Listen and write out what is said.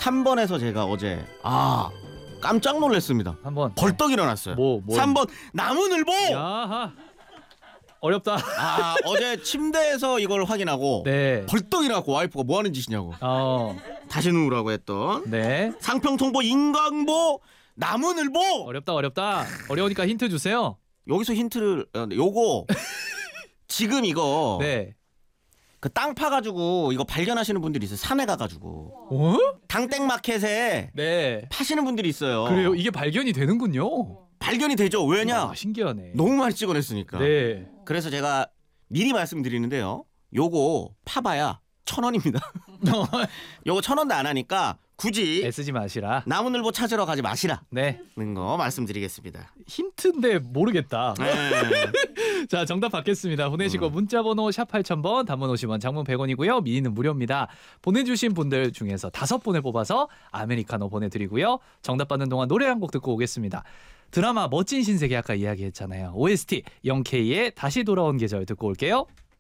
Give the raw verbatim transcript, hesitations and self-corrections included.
삼 번에서 제가 어제 아 깜짝 놀랐습니다. 한번 벌떡 일어났어요. 뭐, 뭐. 삼 번 나무늘보. 야하. 어렵다. 아 어제 침대에서 이걸 확인하고 네. 벌떡 일어났고 와이프가 뭐 하는 짓이냐고 어. 다시 누우라고 했던 네. 상평통보 인강보 나무늘보. 어렵다 어렵다. 어려우니까 힌트 주세요. 여기서 힌트를 어, 요거 지금 이거 네. 그 땅 파가지고 이거 발견하시는 분들이 있어요. 산에 가가지고 어? 당땡마켓에 네. 파시는 분들이 있어요. 그래요. 이게 발견이 되는군요. 발견이 되죠. 왜냐? 와, 신기하네. 너무 많이 찍어냈으니까. 네. 그래서 제가 미리 말씀드리는데요. 요거 파봐야 천 원입니다. 요거 천 원도 안 하니까 굳이 애쓰지 마시라. 나무늘보 찾으러 가지 마시라는 네. 거 말씀드리겠습니다. 힌트인데 모르겠다. 네. 자, 정답 받겠습니다. 보내시고 음. 문자번호 샵 팔천 번, 단문 오십 원, 장문 백 원이고요. 미니는 무료입니다. 보내주신 분들 중에서 다섯 분을 뽑아서 아메리카노 보내드리고요. 정답 받는 동안 노래 한 곡 듣고 오겠습니다. 드라마 멋진 신세계 아까 이야기했잖아요. 오에스티 영케이의 다시 돌아온 계절 듣고 올게요.